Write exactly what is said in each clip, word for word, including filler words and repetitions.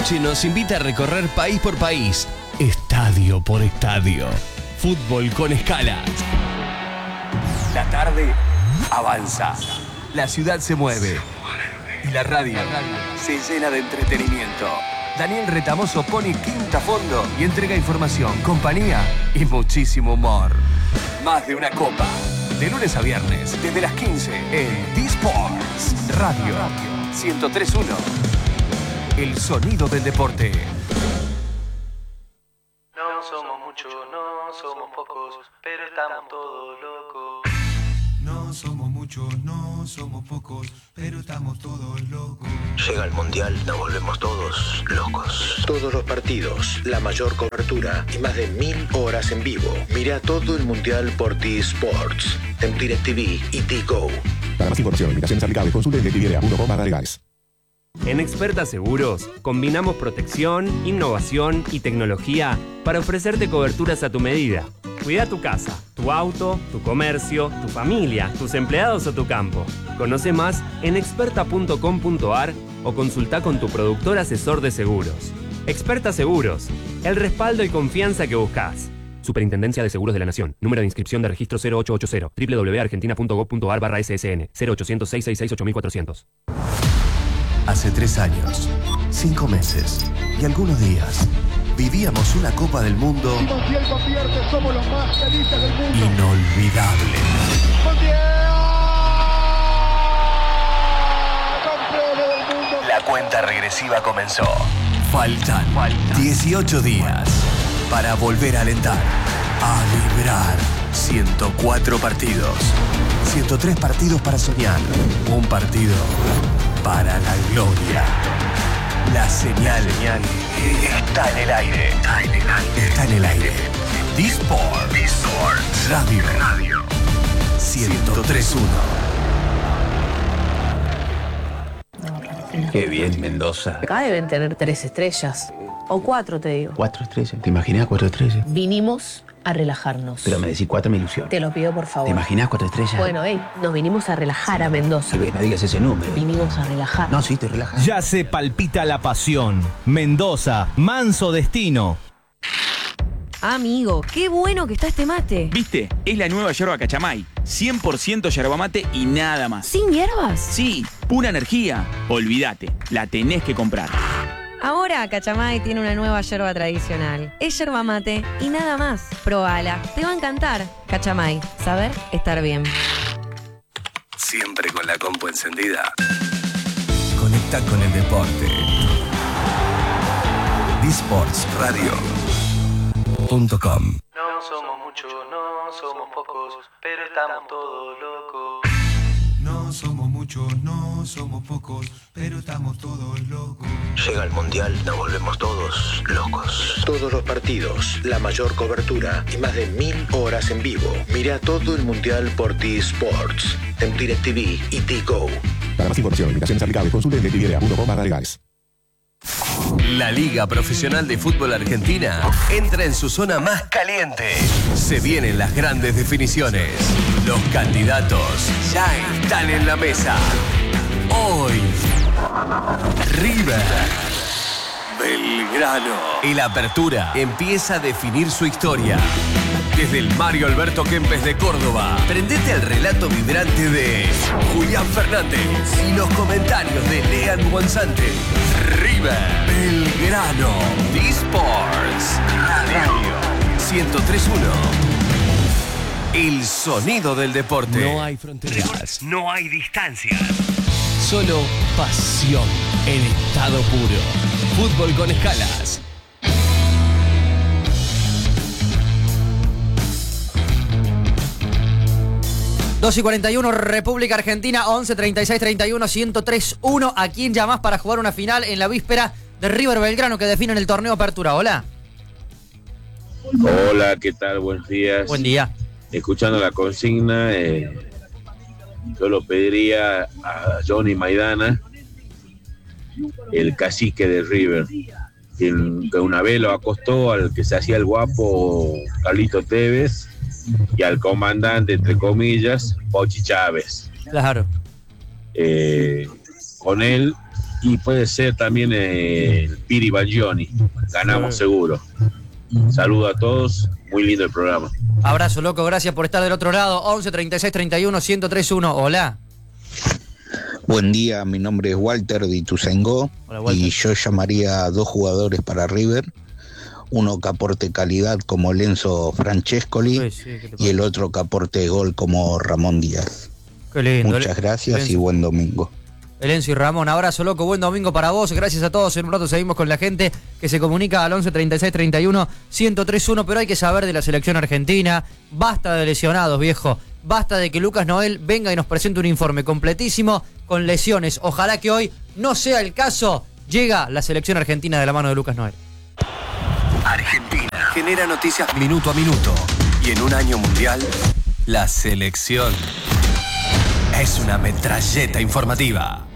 noche nos invita a recorrer país por país, estadio por estadio. Fútbol con escalas. La tarde avanza. La ciudad se mueve. Y la radio se llena de entretenimiento. Daniel Retamoso pone quinta a fondo y entrega información, compañía y muchísimo humor. Más de una copa. De lunes a viernes, desde las quince, en D-Sports Radio ciento tres punto uno. El sonido del deporte. No somos muchos, no somos pocos, pero estamos todos locos. No somos muchos, no somos pocos, pero estamos todos locos. Llega el Mundial, nos volvemos todos locos. Todos los partidos, la mayor cobertura y más de mil horas en vivo. Mira todo el Mundial por T-Sports, en DirecTV y T-Go. Para más información, limitaciones aplicables, consulte en directv punto com barra legales. En Experta Seguros, combinamos protección, innovación y tecnología para ofrecerte coberturas a tu medida. Cuida tu casa, tu auto, tu comercio, tu familia, tus empleados o tu campo. Conoce más en experta punto com punto a r o consulta con tu productor asesor de seguros. Experta Seguros, el respaldo y confianza que buscas. Superintendencia de Seguros de la Nación. Número de inscripción de registro cero ocho ocho cero. doble u doble u doble u punto argentina punto gov punto a r barra S S N. cero ochocientos, seiscientos sesenta y seis, ocho mil cuatrocientos. Hace tres años, cinco meses y algunos días, vivíamos una Copa del Mundo inolvidable. La cuenta regresiva comenzó. Faltan dieciocho días para volver a alentar, a vibrar. ciento cuatro partidos, ciento tres partidos para soñar, un partido para la gloria. La señal está en el aire. Está en el aire. Está en el aire. D-Sports Radio. Radio. ciento tres punto uno. Qué bien, Mendoza. Acá deben tener tres estrellas. O cuatro, te digo. Cuatro estrellas. ¿Te imaginas cuatro estrellas? Vinimos a relajarnos. Pero me decís cuatro, me ilusión. Te lo pido, por favor. ¿Te imaginas cuatro estrellas? Bueno, hey, nos vinimos a relajar a Mendoza. No digas ese número. Vinimos a relajar. No, sí, te relajas. Ya se palpita la pasión. Mendoza, manso destino. Amigo, qué bueno que está este mate. ¿Viste? Es la nueva yerba Cachamay. cien por ciento yerba mate y nada más. ¿Sin hierbas? Sí, pura energía. Olvídate, la tenés que comprar. Ahora Cachamay tiene una nueva yerba tradicional. Es yerba mate y nada más. Probala, te va a encantar. Cachamay, saber estar bien. Siempre con la compu encendida. Conecta con el deporte. D Sports Radio punto com. No somos muchos, no somos pocos, pero estamos todos locos. No somos muchos, no somos pocos, pero estamos todos locos. Llega el Mundial, nos volvemos todos locos. Todos los partidos, la mayor cobertura y más de mil horas en vivo. Mira todo el Mundial por T-Sports, en DirecTV y T-Go. Para más información, limitaciones aplicables, consulte en directv punto com barra legales. La Liga Profesional de Fútbol Argentina entra en su zona más caliente. Se vienen las grandes definiciones. Los candidatos ya están en la mesa. Hoy, River, Belgrano. El Apertura empieza a definir su historia. Desde el Mario Alberto Kempes de Córdoba, prendete al relato vibrante de Julián Fernández y los comentarios de Lean Guanzante. River, Belgrano, D-Sports Radio ciento tres punto uno. El sonido del deporte. No hay fronteras, no hay distancias. Solo pasión en estado puro. Fútbol con escalas. dos y cuarenta y uno, República Argentina, once, treinta y seis, treinta y uno, ciento tres punto uno. ¿A quién llamás para jugar una final en la víspera de River Belgrano que definen el torneo Apertura? Hola. Hola, ¿qué tal? Buenos días. Buen día. Escuchando la consigna, eh, yo lo pediría a Johnny Maidana, el cacique de River, que, que una vez lo acostó al que se hacía el guapo Carlito Tevez y al comandante, entre comillas, Pochi Chávez. Claro. Eh, con él y puede ser también eh, el Piri Baglioni. Ganamos seguro. Saludo a todos, muy lindo el programa. Abrazo, loco, gracias por estar del otro lado. once, treinta y seis, treinta y uno, ciento tres punto uno. Hola. Buen día, mi nombre es Walter de Ituzaingó y yo llamaría a dos jugadores para River, uno que aporte calidad como Lenzo Francescoli sí, sí, y el otro que aporte gol como Ramón Díaz. Qué lindo. Muchas gracias Lenzo. Y buen domingo. Elencio y Ramón, abrazo loco, buen domingo para vos, gracias a todos. En un rato seguimos con la gente que se comunica al once, treinta y seis, treinta y uno, ciento tres punto uno, pero hay que saber de la selección argentina. Basta de lesionados, viejo. Basta de que Lucas Noel venga y nos presente un informe completísimo con lesiones. Ojalá que hoy no sea el caso. Llega la selección argentina de la mano de Lucas Noel. Argentina genera noticias minuto a minuto. Y en un año mundial, la selección es una metralleta informativa.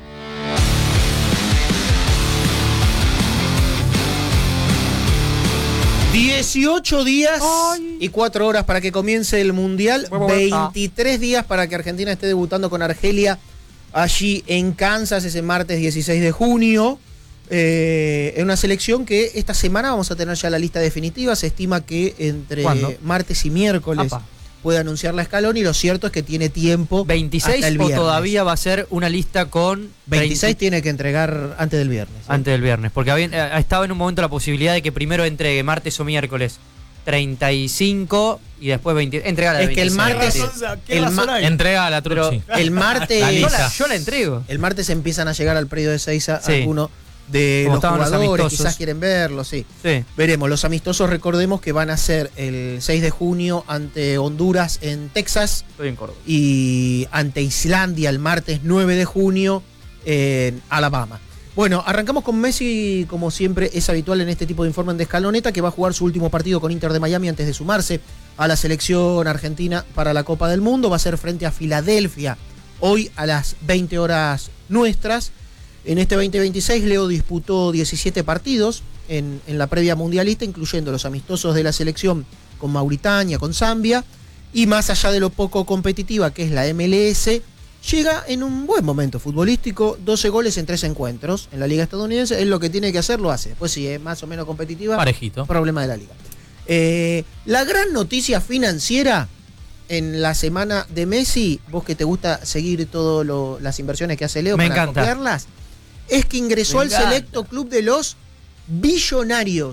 dieciocho días Ay. y cuatro horas para que comience el Mundial. veintitrés días para que Argentina esté debutando con Argelia allí en Kansas ese martes dieciséis de junio. Eh, en una selección que esta semana vamos a tener ya la lista definitiva. Se estima que entre ¿Cuándo? martes y miércoles Apa. puede anunciar la Scaloni. Lo cierto es que tiene tiempo. ¿veintiséis hasta el o viernes. todavía va a ser una lista con veintiséis veinte tiene que entregar antes del viernes. ¿sí? Antes del viernes, porque había, eh, estaba en un momento la posibilidad de que primero entregue martes o miércoles treinta y cinco y después veinte. Entrega Es que el martes. El ma entrega a la Truchi. El martes. la yo, la, yo la entrego. El martes empiezan a llegar al predio de Seiza sí. algunos de Como los jugadores, los quizás quieren verlo, sí. sí. Veremos. Los amistosos, recordemos que van a ser el seis de junio ante Honduras en Texas. Estoy en Córdoba. Y ante Islandia el martes nueve de junio en Alabama. Bueno, arrancamos con Messi, como siempre es habitual en este tipo de informes de Escaloneta, que va a jugar su último partido con Inter de Miami antes de sumarse a la selección argentina para la Copa del Mundo. Va a ser frente a Filadelfia hoy a las veinte horas nuestras. En este veinte veintiséis, Leo disputó diecisiete partidos en, en la previa mundialista, incluyendo los amistosos de la selección con Mauritania, con Zambia, y más allá de lo poco competitiva que es la M L S, llega en un buen momento futbolístico, doce goles en tres encuentros en la Liga Estadounidense. Es lo que tiene que hacer, lo hace. Después, si es más o menos competitiva, parejito. Problema de la Liga. Eh, la gran noticia financiera en la semana de Messi, vos que te gusta seguir todas las inversiones que hace Leo Me para encanta. copiarlas, es que ingresó al selecto club de los billonarios.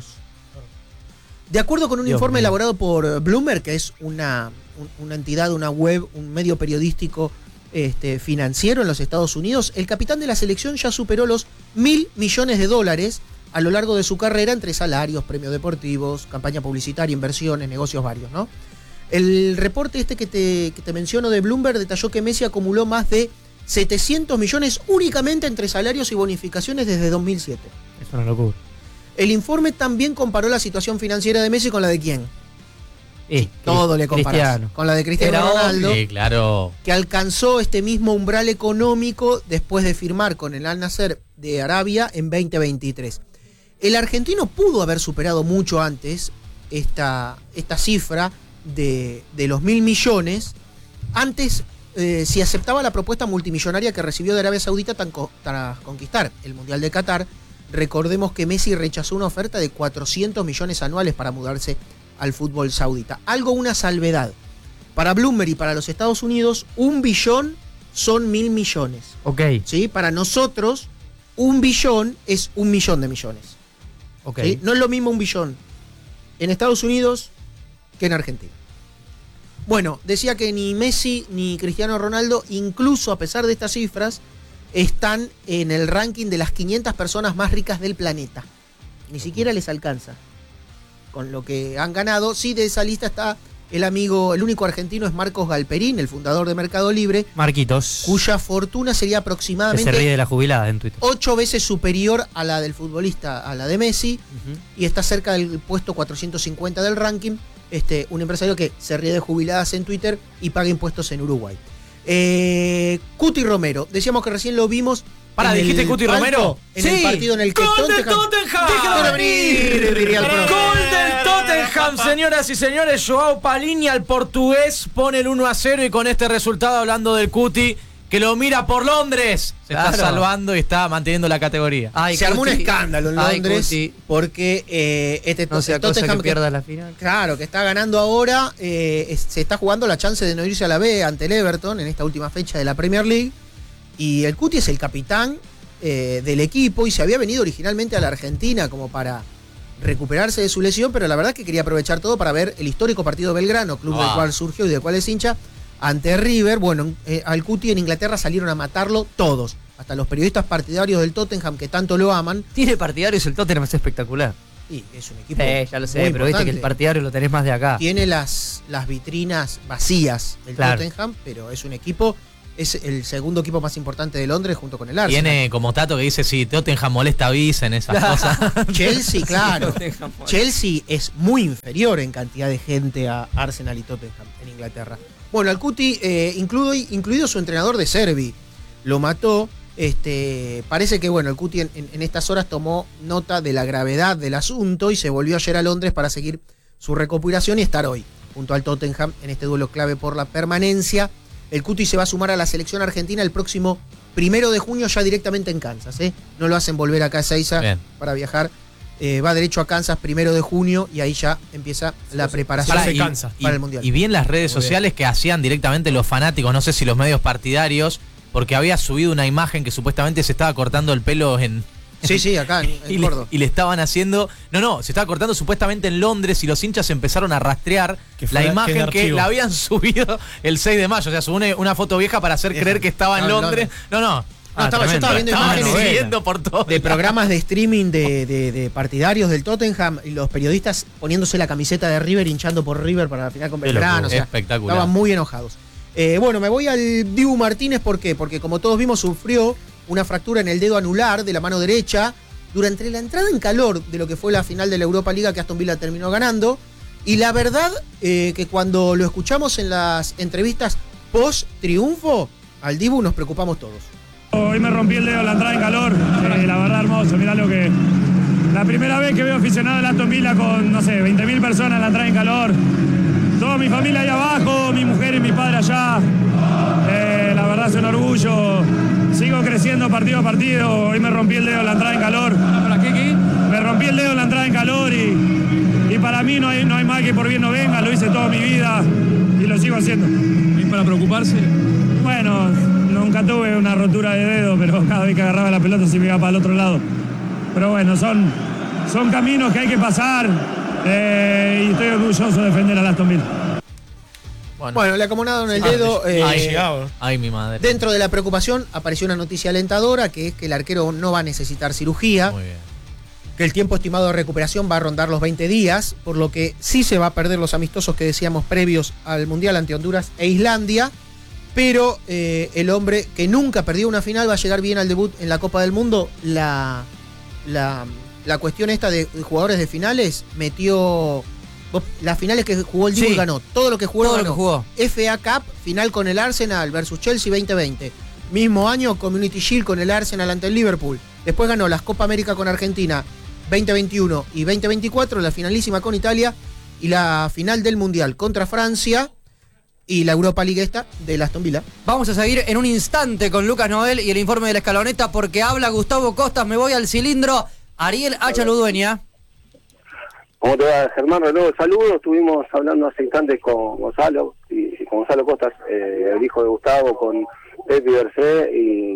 De acuerdo con un Dios informe mío. elaborado por Bloomberg, que es una, un- una entidad, una web, un medio periodístico este, financiero en los Estados Unidos, el capitán de la selección ya superó los mil millones de dólares a lo largo de su carrera entre salarios, premios deportivos, campaña publicitaria, inversiones, negocios varios, ¿no? El reporte este que te, que te menciono de Bloomberg detalló que Messi acumuló más de setecientos millones únicamente entre salarios y bonificaciones desde dos mil siete. Es una locura. El informe también comparó la situación financiera de Messi con la de quién. Eh, Todo le comparás. Cristiano. Con la de Cristiano Era Ronaldo, Sí, claro. que alcanzó este mismo umbral económico después de firmar con el Al Nassr de Arabia en veinte veintitrés. El argentino pudo haber superado mucho antes esta, esta cifra de, de los mil millones, antes eh, si aceptaba la propuesta multimillonaria que recibió de Arabia Saudita tan co- tras conquistar el Mundial de Qatar. Recordemos que Messi rechazó una oferta de cuatrocientos millones anuales para mudarse al fútbol saudita. Algo, una salvedad. Para Bloomberg y para los Estados Unidos, un billón son mil millones. Ok. ¿Sí? Para nosotros, un billón es un millón de millones. Ok. ¿Sí? No es lo mismo un billón en Estados Unidos que en Argentina. Bueno, decía que ni Messi ni Cristiano Ronaldo, incluso a pesar de estas cifras, están en el ranking de las quinientas personas más ricas del planeta. Ni siquiera les alcanza con lo que han ganado. Sí, de esa lista está el amigo, el único argentino es Marcos Galperín, el fundador de Mercado Libre, Marquitos. cuya fortuna sería Que aproximadamente se ríe de la jubilada en Twitter. ocho veces superior a la del futbolista, a la de Messi, Ujú. y está cerca del puesto cuatrocientos cincuenta del ranking. Este, un empresario que se ríe de jubiladas en Twitter y paga impuestos en Uruguay. Eh, Cuti Romero, decíamos que recién lo vimos. Pará, en el ¿dijiste Cuti palco, Romero? En Sí. el partido en el que ¡Gol del Tottenham- Tottenham! ¡Déjalo venir! Diría el profe. Gol del Tottenham, señoras y señores. Joao Palhinha, el portugués, pone el uno a cero y con este resultado, hablando del Cuti, que lo mira por Londres, se Claro. está salvando y está manteniendo la categoría. Ay, Se armó un Cuti. escándalo en Ay, Londres Cuti. porque eh, este No sea el cosa Tottenham que pierda la final. Claro, que está ganando ahora, eh, es- se está jugando la chance de no irse a la B ante el Everton en esta última fecha de la Premier League. Y el Cuti es el capitán eh, del equipo y se había venido originalmente a la Argentina como para recuperarse de su lesión, pero la verdad es que quería aprovechar todo para ver el histórico partido de Belgrano, club del Ah. cual surgió y del cual es hincha, ante River. Bueno, eh, al Cuti en Inglaterra salieron a matarlo todos, hasta los periodistas partidarios del Tottenham que tanto lo aman. Tiene partidarios, el Tottenham es espectacular. Y es un equipo. Sí, ya lo sé, muy pero viste que el importante. partidario lo tenés más de acá. Tiene las, las vitrinas vacías del Claro. Tottenham, pero es un equipo, es el segundo equipo más importante de Londres junto con el Arsenal. Tiene como Tato que dice, si Tottenham molesta, avisen esas cosas. Chelsea, claro. Tottenham. Chelsea es muy inferior en cantidad de gente a Arsenal y Tottenham en Inglaterra. Bueno, al Cuti, eh, incluido, incluido su entrenador de Servi, lo mató. Este, parece que bueno, el Cuti en, en- en estas horas tomó nota de la gravedad del asunto y se volvió ayer a Londres para seguir su recuperación y estar hoy junto al Tottenham en este duelo clave por la permanencia. El Cuti se va a sumar a la selección argentina el próximo primero de junio ya directamente en Kansas, ¿eh? No lo hacen volver acá a Ezeiza Bien. para viajar. Eh, va derecho a Kansas primero de junio y ahí ya empieza la preparación Pará, y, para y- el Mundial. y bien las redes Muy bien. sociales que hacían directamente los fanáticos, no sé si los medios partidarios, porque había subido una imagen que supuestamente se estaba cortando el pelo en... Sí, sí, acá en, en y, le, Córdoba. y le estaban haciendo... No, no, se estaba cortando supuestamente en Londres y los hinchas empezaron a rastrear Que fue la la- que imagen es de que archivo. la habían subido el seis de mayo. O sea, subió una, una foto vieja para hacer creer que estaba en No, en Londres. No, no. No, estaba, yo estaba viendo Estaban imágenes siguiendo por todo. de programas de streaming de, de- de partidarios del Tottenham y los periodistas poniéndose la camiseta de River, hinchando por River para la final con Qué Belgrano. loco, O sea, espectacular. estaban muy enojados. Eh, bueno, me voy al Dibu Martínez, ¿por qué? Porque como todos vimos, sufrió una fractura en el dedo anular de la mano derecha durante la entrada en calor de lo que fue la final de la Europa Liga que Aston Villa terminó ganando. Y la verdad eh, que cuando lo escuchamos en las entrevistas post-triunfo, al Dibu nos preocupamos todos. Hoy me rompí el dedo en la entrada en calor, eh, la verdad hermoso, mirá lo que... La primera vez que veo aficionado del Aston Villa con, no sé, veinte mil personas en la entrada en calor, toda mi familia ahí abajo, mi mujer y mi padre allá, eh, la verdad es un orgullo, sigo creciendo partido a partido, hoy me rompí el dedo en la entrada en calor. ¿Para qué, qué? Me rompí el dedo en la entrada en calor y, y para mí no hay, no hay mal que por bien no venga, lo hice toda mi vida y lo sigo haciendo. ¿Y para preocuparse? Bueno, nunca tuve una rotura de dedo, pero cada vez que agarraba la pelota se me iba para el otro lado. Pero bueno, son, son caminos que hay que pasar eh, y estoy orgulloso de defender al Aston Villa. Bueno, le acomodaron el dedo. eh, Ay, ay, mi madre. Dentro de la preocupación apareció una noticia alentadora, que es que el arquero no va a necesitar cirugía, Muy bien. que el tiempo estimado de recuperación va a rondar los veinte días, por lo que sí se va a perder los amistosos que decíamos previos al Mundial ante Honduras e Islandia, pero eh, el hombre que nunca perdió una final va a llegar bien al debut en la Copa del Mundo. La, la, la cuestión esta de jugadores de finales metió... Las finales que jugó el Dibu Sí. ganó. Todo lo que jugó Todo lo ganó. que jugó. F A Cup, final con el Arsenal versus Chelsea veinte veinte. Mismo año, Community Shield con el Arsenal ante el Liverpool. Después ganó las Copa América con Argentina veinte veintiuno y veinte veinticuatro, la finalísima con Italia y la final del Mundial contra Francia y la Europa League esta del Aston Villa. Vamos a seguir en un instante con Lucas Noel y el informe de la escaloneta porque habla Gustavo Costas. Me voy al cilindro. Ariel Hacha Ludueña. ¿Cómo te va, Germán? De nuevo, saludos. Estuvimos hablando hace instantes con Gonzalo, y, y con Gonzalo Costas, eh, el hijo de Gustavo, con Pepe Bercé,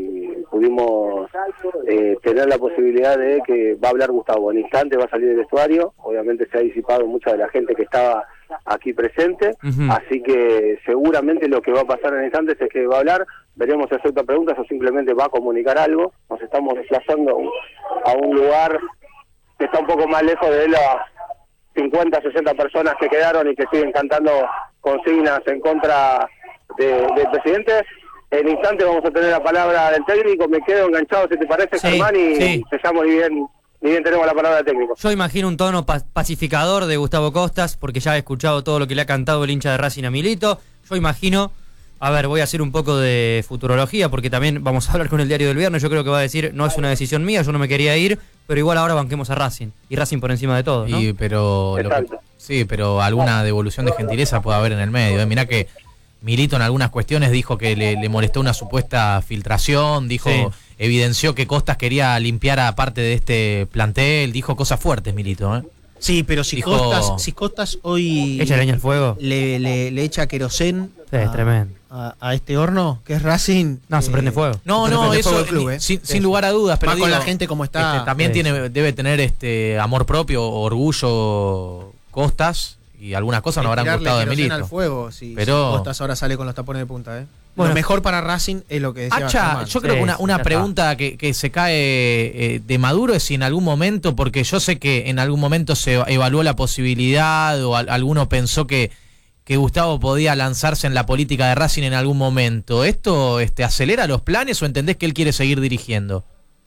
y pudimos eh, tener la posibilidad de que va a hablar Gustavo. En instante va a salir del vestuario. Obviamente se ha disipado mucha de la gente que estaba aquí presente, Ujú. así que seguramente lo que va a pasar en instantes es que va a hablar. Veremos si acepta preguntas o simplemente va a comunicar algo. Nos estamos desplazando a un lugar que está un poco más lejos de las cincuenta, sesenta personas que quedaron y que siguen cantando consignas en contra de, del presidente. En instante vamos a tener la palabra del técnico. Me quedo enganchado, si te parece, Sí, Germán, y sí. te llamo ni bien, ni bien tenemos la palabra del técnico. Yo imagino un tono pa- pacificador de Gustavo Costas, porque ya he escuchado todo lo que le ha cantado el hincha de Racing a Milito. Yo imagino, a ver, voy a hacer un poco de futurología, porque también vamos a hablar con el diario del viernes. Yo creo que va a decir, no es una decisión mía, yo no me quería ir, pero igual ahora banquemos a Racing. Y Racing por encima de todo, ¿no? Y, pero lo que- sí, pero alguna devolución de gentileza puede haber en el medio. ¿eh? Mirá que Milito en algunas cuestiones dijo que le, le molestó una supuesta filtración, dijo, sí. evidenció que Costas quería limpiar a parte de este plantel, dijo cosas fuertes Milito, ¿eh? Sí, pero si, dijo, Costas, si Costas hoy echa leña al fuego, le, le, le echa querosén sí, a, tremendo. A, a este horno, que es Racing. No, eh, se prende fuego. No, no, eso club, eh. sin, sin lugar a dudas. Pero más digo, con la gente como está. Este, también sí. tiene, debe tener este amor propio, orgullo, Costas, y algunas cosas no habrán gustado de Milito. Al fuego, si, pero si Costas ahora sale con los tapones de punta, ¿eh? Bueno, lo mejor para Racing es lo que decía Hacha, Germán. yo creo sí, que una, una pregunta está. que, que se cae eh, de Maduro es si en algún momento, porque yo sé que en algún momento se evaluó la posibilidad o a, alguno pensó que, que Gustavo podía lanzarse en la política de Racing en algún momento. ¿Esto este, acelera los planes o entendés que él quiere seguir dirigiendo?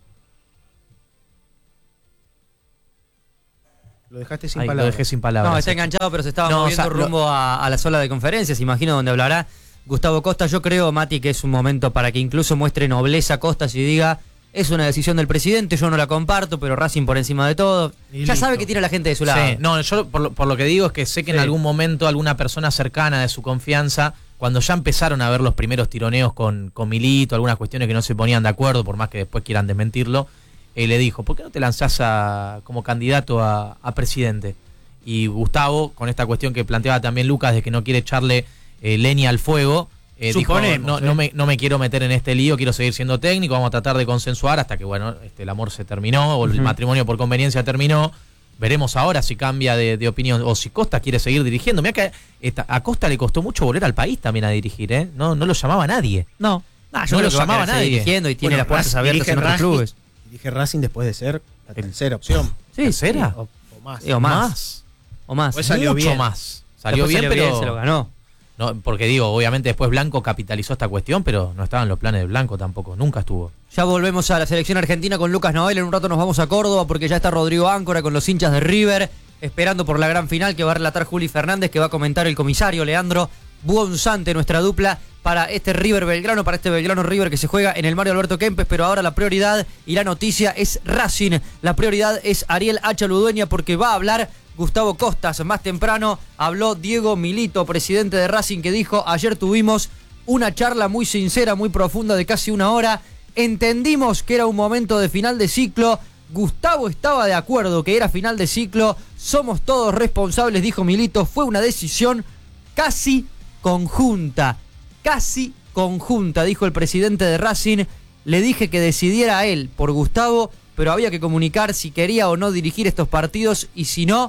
Lo dejaste sin Ay, palabras. Lo dejé sin palabras. No, está enganchado, pero se estaba no, moviendo o sea, rumbo lo... a, a la sala de conferencias, imagino, donde hablará Gustavo Costa. Yo creo, Mati, que es un momento para que incluso muestre nobleza Costas y diga, es una decisión del presidente, yo no la comparto, pero Racing por encima de todo. Y ya listo. sabe que tiene a la gente de su lado. Sí, no, yo por lo, por lo que digo es que sé que sí. en algún momento alguna persona cercana de su confianza, cuando ya empezaron a ver los primeros tironeos con, con Milito, algunas cuestiones que no se ponían de acuerdo, por más que después quieran desmentirlo, eh, le dijo, ¿por qué no te lanzás a, como candidato a, a presidente? Y Gustavo, con esta cuestión que planteaba también Lucas, de que no quiere echarle eh, leña al fuego, eh, dijo, no, no, me, no me quiero meter en este lío, quiero seguir siendo técnico, vamos a tratar de consensuar hasta que, bueno, este, el amor se terminó, o el uh-huh. matrimonio por conveniencia terminó. Veremos ahora si cambia de, de opinión, o si Costa quiere seguir dirigiendo. Mirá que esta, a Costa le costó mucho volver al país también a dirigir, ¿eh? No, no lo llamaba nadie. No, nah, yo no lo llamaba nadie. Dirigiendo y tiene bueno, las puertas abiertas en otros clubes. Dirige Racing después de ser la tercera opción. Sí, ¿tercera? Sí, o, o más. Sí, o más. más. O más. Pues salió mucho bien. más. Salió después bien, salió pero bien, se lo ganó. No, porque digo, obviamente después Blanco capitalizó esta cuestión, pero no estaban los planes de Blanco tampoco, nunca estuvo. Ya volvemos a la selección argentina con Lucas Noel, en un rato nos vamos a Córdoba porque ya está Rodrigo Áncora con los hinchas de River, esperando por la gran final que va a relatar Juli Fernández, que va a comentar el comisario Leandro Buonzante, nuestra dupla para este River Belgrano, para este Belgrano River que se juega en el Mario Alberto Kempes, pero ahora la prioridad y la noticia es Racing, la prioridad es Ariel Hacha Ludueña porque va a hablar Gustavo Costas. Más temprano habló Diego Milito, presidente de Racing, que dijo, ayer tuvimos una charla muy sincera, muy profunda de casi una hora, entendimos que era un momento de final de ciclo, Gustavo estaba de acuerdo que era final de ciclo, somos todos responsables, dijo Milito, fue una decisión casi conjunta, casi conjunta, dijo el presidente de Racing, le dije que decidiera él por Gustavo, pero había que comunicar si quería o no dirigir estos partidos y si no,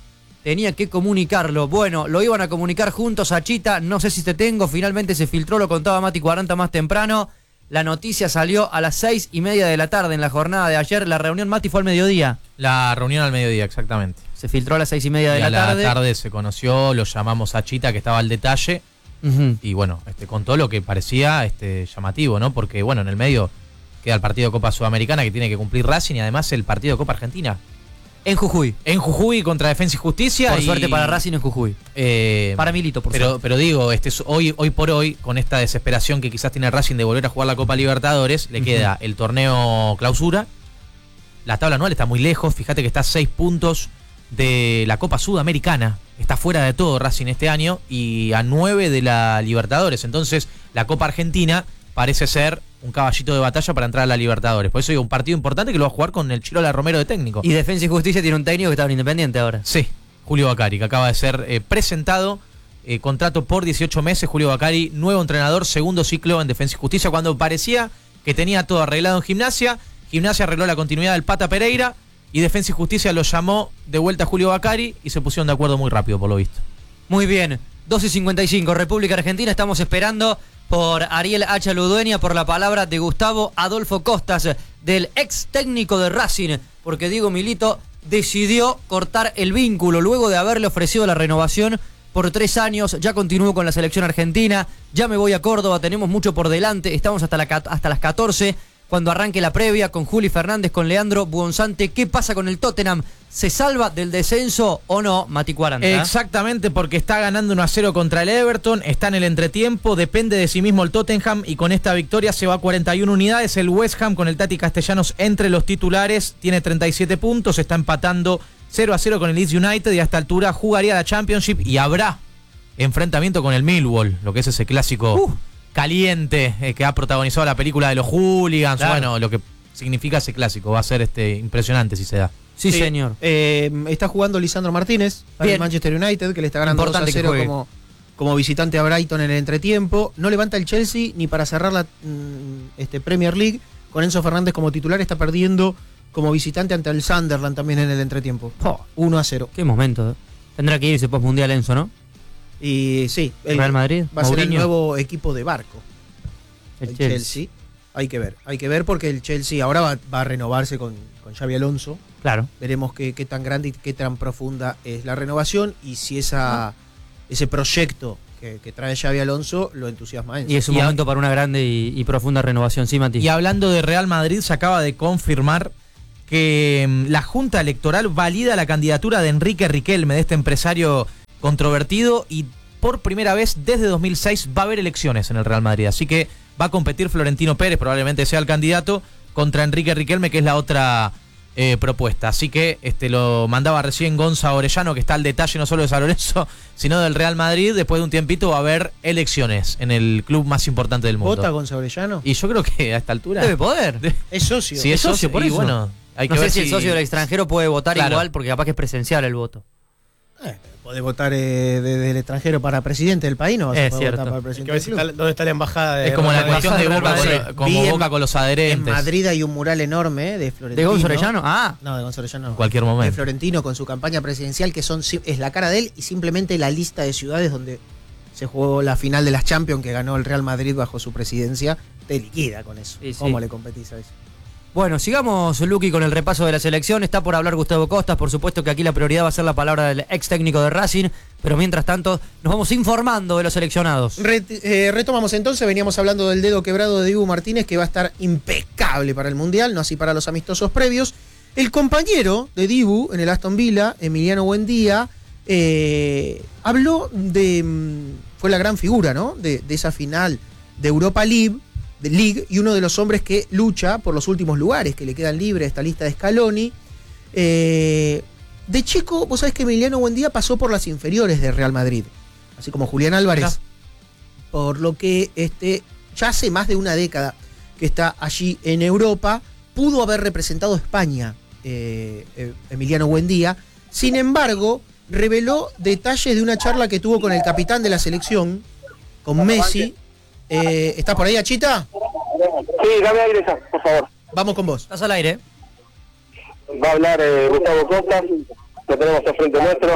tenía que comunicarlo. Bueno, lo iban a comunicar juntos a Chita, no sé si te tengo, finalmente se filtró, lo contaba Mati cuarenta más temprano, la noticia salió a las seis y media de la tarde en la jornada de ayer, la reunión, Mati, fue al mediodía. La reunión al mediodía, exactamente. Se filtró a las seis y media de y la a tarde. A la tarde se conoció, lo llamamos a Chita, que estaba al detalle, uh-huh. y bueno, este contó lo que parecía este llamativo, ¿no? Porque bueno, en el medio queda el partido de Copa Sudamericana que tiene que cumplir Racing y además el partido de Copa Argentina. En Jujuy. En Jujuy contra Defensa y Justicia. Por y, suerte para Racing en Jujuy. Eh, para Milito, por pero, suerte. Pero digo, este, hoy, hoy por hoy, con esta desesperación que quizás tiene Racing de volver a jugar la Copa Libertadores, le uh-huh. queda el torneo clausura. La tabla anual está muy lejos. Fíjate que está a seis puntos de la Copa Sudamericana. Está fuera de todo Racing este año y a nueve de la Libertadores. Entonces, la Copa Argentina parece ser un caballito de batalla para entrar a la Libertadores. Por eso digo, un partido importante que lo va a jugar con el Chirola Romero de técnico. Y Defensa y Justicia tiene un técnico que está en Independiente ahora. Sí, Julio Bacari, que acaba de ser eh, presentado. Eh, contrato por dieciocho meses, Julio Bacari, nuevo entrenador, segundo ciclo en Defensa y Justicia, cuando parecía que tenía todo arreglado en Gimnasia. Gimnasia arregló la continuidad del Pata Pereira y Defensa y Justicia lo llamó de vuelta a Julio Bacari y se pusieron de acuerdo muy rápido, por lo visto. Muy bien, doce cincuenta y cinco, República Argentina, estamos esperando por Ariel Hacha Ludueña, por la palabra de Gustavo Adolfo Costas, del ex técnico de Racing, porque Diego Milito decidió cortar el vínculo luego de haberle ofrecido la renovación por tres años, ya continuó con la selección argentina, ya me voy a Córdoba, tenemos mucho por delante, estamos hasta, la, hasta las catorce, cuando arranque la previa con Juli Fernández, con Leandro Buonzante. ¿Qué pasa con el Tottenham? ¿Se salva del descenso o no, Mati cuarenta? Exactamente, porque está ganando uno a cero contra el Everton, está en el entretiempo, depende de sí mismo el Tottenham y con esta victoria se va a cuarenta y una unidades. El West Ham con el Tati Castellanos entre los titulares tiene treinta y siete puntos, está empatando cero a cero con el Leeds United y a esta altura jugaría la Championship y habrá enfrentamiento con el Millwall, lo que es ese clásico uh. caliente eh, que ha protagonizado la película de los hooligans, claro. Bueno, lo que significa ese clásico, va a ser este impresionante si se da. Sí, sí, señor. Eh, está jugando Lisandro Martínez para el Manchester United, que le está ganando dos a cero como, como visitante a Brighton en el entretiempo. No levanta el Chelsea ni para cerrar la este, Premier League. Con Enzo Fernández como titular está perdiendo como visitante ante el Sunderland también en el entretiempo. Oh, uno a cero. Qué momento. ¿eh? Tendrá que irse post mundial Enzo, ¿no? Y sí. El Real Madrid. Va a Mourinho. ser el nuevo equipo de Barco. El, el Chelsea. Chelsea. Hay que ver. Hay que ver porque el Chelsea ahora va, va a renovarse con, con Xabi Alonso. Claro. Veremos qué, qué tan grande y qué tan profunda es la renovación y si esa, ah. ese proyecto que, que trae Xabi Alonso lo entusiasma a Enzo. Y es un y momento a... para una grande y, y profunda renovación, sí, Mati. Y hablando de Real Madrid, se acaba de confirmar que um, la Junta Electoral valida la candidatura de Enrique Riquelme, de este empresario controvertido, y por primera vez desde dos mil seis va a haber elecciones en el Real Madrid. Así que va a competir Florentino Pérez, probablemente sea el candidato, contra Enrique Riquelme, que es la otra eh, propuesta. Así que este lo mandaba recién Gonza Orellano, que está al detalle no solo de San Lorenzo, sino del Real Madrid. Después de un tiempito va a haber elecciones en el club más importante del mundo. ¿Vota Gonza Orellano? Y yo creo que a esta altura... Debe poder. Es socio. Sí, es socio, por y eso. Bueno, hay que no ver sé si el socio del extranjero puede votar claro. igual, porque capaz que es presencial el voto. Eh, podés votar eh, desde el extranjero para presidente del país, ¿no? Es cierto. Votar para presidente hay que ver si está, dónde está la embajada de Es como la cuestión de Boca, sí. con, como en, Boca con los adherentes. En Madrid hay un mural enorme de Florentino. ¿De Gonza Orellano? Ah. No, de Gonza Orellano no. En cualquier momento. De Florentino con su campaña presidencial, que son es la cara de él y simplemente la lista de ciudades donde se jugó la final de las Champions que ganó el Real Madrid bajo su presidencia. Te liquida con eso. Sí, ¿Cómo sí. le competís a eso? Bueno, sigamos, Luqui, con el repaso de la selección. Está por hablar Gustavo Costas, por supuesto que aquí la prioridad va a ser la palabra del ex técnico de Racing, pero mientras tanto nos vamos informando de los seleccionados. Ret eh, retomamos entonces, veníamos hablando del dedo quebrado de Dibu Martínez, que va a estar impecable para el Mundial, no así para los amistosos previos. El compañero de Dibu en el Aston Villa, Emiliano Buendía, eh, habló de... fue la gran figura, ¿no? De, de esa final de Europa League, de League, y uno de los hombres que lucha por los últimos lugares que le quedan libres de esta lista de Scaloni. Eh, de chico, vos sabés que Emiliano Buendía pasó por las inferiores de Real Madrid, así como Julián Álvarez, no. por lo que este, ya hace más de una década que está allí en Europa, pudo haber representado a España, eh, eh, Emiliano Buendía. Sin embargo, reveló detalles de una charla que tuvo con el capitán de la selección, con Messi. Eh, ¿Estás por ahí, Achita? Sí, dame aire, por favor. Vamos con vos. Estás al aire. Va a hablar eh, Gustavo Costa, lo tenemos al frente nuestro.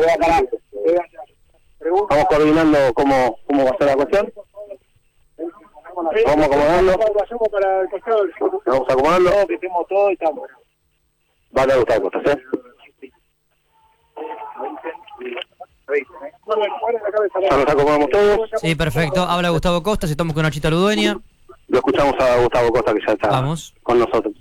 Vamos coordinando cómo, cómo va a ser la cuestión. Vamos acomodando. Vamos acomodando. Que tenemos todo y estamos. Va a hablar Gustavo Costa, ¿sí? ¿Ya nos acomodamos todos? Sí, perfecto. Habla Gustavo Costa, estamos con Nachita Ludueña. Lo escuchamos a Gustavo Costa, que ya está Vamos. con nosotros.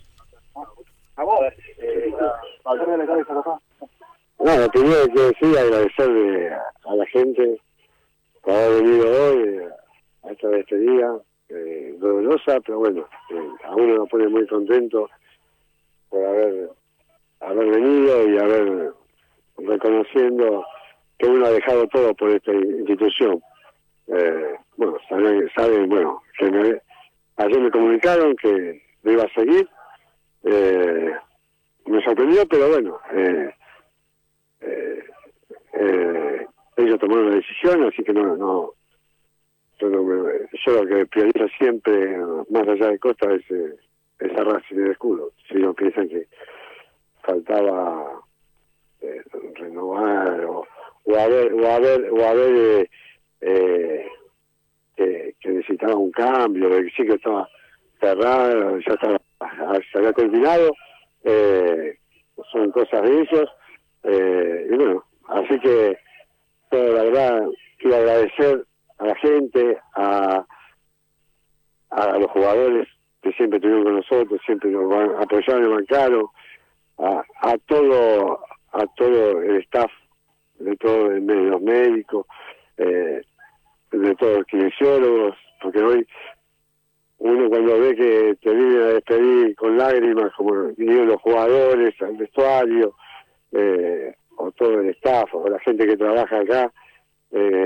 Bueno, primero que decir, agradecerle a la gente por haber venido hoy a esta despedida eh, dolorosa, pero bueno, eh, a uno nos pone muy contento por haber, haber venido y haber reconociendo que uno ha dejado todo por esta institución. Eh, bueno, saben, saben, bueno, que me, ayer me comunicaron que me iba a seguir. Eh, me sorprendió, pero bueno, eh, eh, eh, ellos tomaron la decisión, así que no, no, yo, no me, yo lo que priorizo siempre, más allá de Costa, es eh, esa raza y el escudo. Si no piensan que faltaba eh, renovar o o haber o haber o haber eh, eh, que, que necesitaba un cambio, de que sí que estaba cerrado, ya estaba, se había terminado, eh, son cosas de ellos, eh, y bueno, así que pero la verdad quiero agradecer a la gente, a a los jugadores que siempre estuvieron con nosotros, siempre nos van, apoyaron y bancaron, a, a todo a todo el staff, de todos los médicos, eh, de todos los kinesiólogos, porque hoy uno cuando ve que te vienen a despedir con lágrimas, como vinieron los jugadores al vestuario, eh, o todo el staff, o la gente que trabaja acá, eh,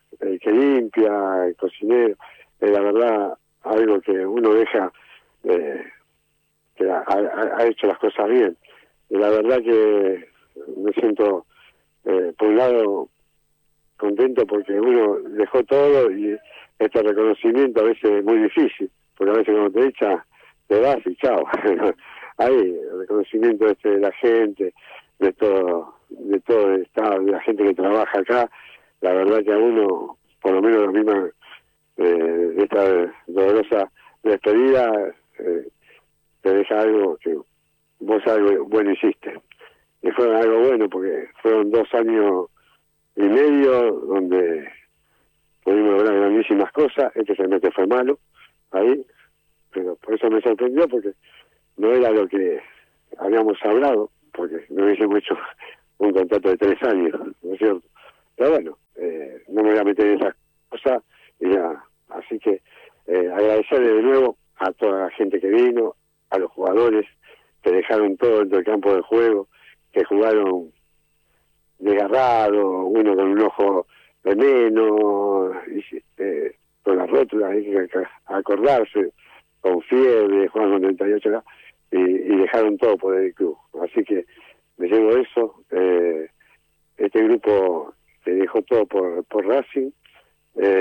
el que limpia, el cocinero, es la verdad algo que uno deja, eh, que ha, ha, ha hecho las cosas bien. Y la verdad que me siento, eh, por un lado, contento porque uno dejó todo y este reconocimiento a veces es muy difícil, porque a veces cuando te echas, te vas y chao. Hay el reconocimiento este de la gente, de todo, de todo el estado, de la gente que trabaja acá. La verdad que a uno, por lo menos la misma, eh, de esta dolorosa despedida, eh, te deja algo que vos algo bueno hiciste. Y fue algo bueno porque fueron dos años y medio donde pudimos lograr grandísimas cosas. Este semestre fue malo, ahí, pero por eso me sorprendió porque no era lo que habíamos hablado, porque no hubiésemos hecho un contrato de tres años, ¿no es cierto? Pero bueno, eh, no me voy a meter en esas cosas, y ya, así que eh, agradecerle de nuevo a toda la gente que vino, a los jugadores que dejaron todo dentro del campo de juego, que jugaron desgarrado, uno con un ojo de menos, y, eh, con la rótula, hay que acordarse, con fiebre, jugaron con treinta y ocho acá, y, y dejaron todo por el club. Así que me llevo eso, eh, este grupo que dejó todo por, por Racing, eh,